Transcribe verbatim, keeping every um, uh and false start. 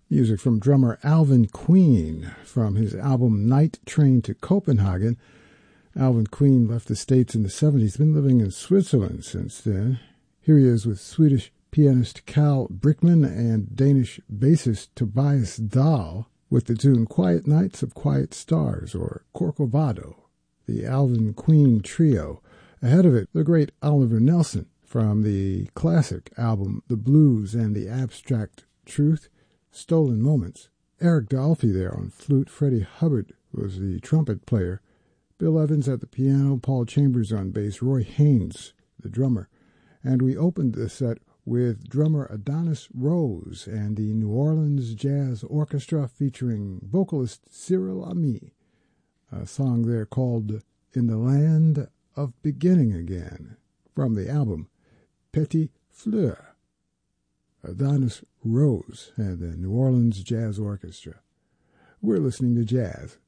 Music from drummer Alvin Queen from his album Night Train to Copenhagen. Alvin Queen left the States in the seventies, been living in Switzerland since then. Here he is with Swedish pianist Carl Brickman and Danish bassist Tobias Dahl with the tune Quiet Nights of Quiet Stars, or Corcovado, the Alvin Queen Trio. Ahead of it, the great Oliver Nelson from the classic album The Blues and the Abstract Truth, Stolen Moments. Eric Dolphy there on flute. Freddie Hubbard was the trumpet player. Bill Evans at the piano. Paul Chambers on bass. Roy Haynes, the drummer. And we opened the set with drummer Adonis Rose and the New Orleans Jazz Orchestra featuring vocalist Cyril Ami. A song there called In the Land of Beginning Again from the album Petit Fleur. Adonis Rose and the New Orleans Jazz Orchestra. We're listening to jazz